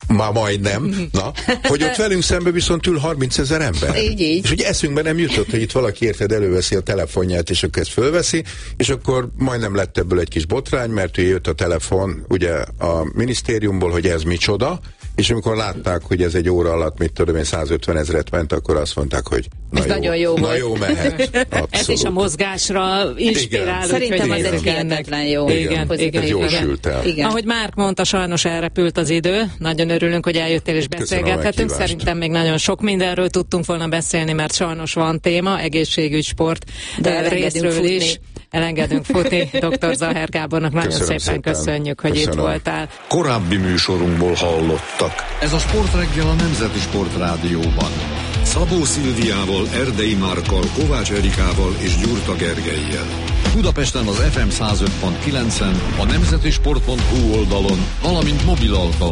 Már majdnem, na, hogy ott velünk szemben viszont ül 30 000 ember. Így. És ugye eszünkbe nem jutott, hogy itt valaki érted előveszi a telefonját, és akkor ezt fölveszi, és akkor majdnem lett ebből egy kis botrány, mert jött a telefon ugye a minisztériumból, hogy ez micsoda, és amikor látták, hogy ez egy óra alatt, mit tudom én, 150 000 ment, akkor azt mondták, hogy ez nagyon jó volt. Na jó, mehet. Ez is a mozgásra inspirál. Szerintem az egy hihetetlen jó. Igen. Ez jól sült el. Igen. Ahogy Márk mondta, sajnos elrepült az idő. Nagyon örülünk, hogy eljöttél és beszélgethetünk. Szerintem még nagyon sok mindenről tudtunk volna beszélni, mert sajnos van téma, egészségügy, sport de részről futni. is. Elengedünk futni. Dr. Zahár Gábornak nagyon szépen köszönjük, hogy itt voltál. Korábbi műsorunkból hallottak. Ez a Sportreggel a Nemzeti Sportrádióban. Szabó Szilviával, Erdei Márkkal, Kovács Erikával és Gyurta Gergellyel. Budapesten az FM 105.9-en, a nemzetisport.hu oldalon, valamint mobil alkalmazásban.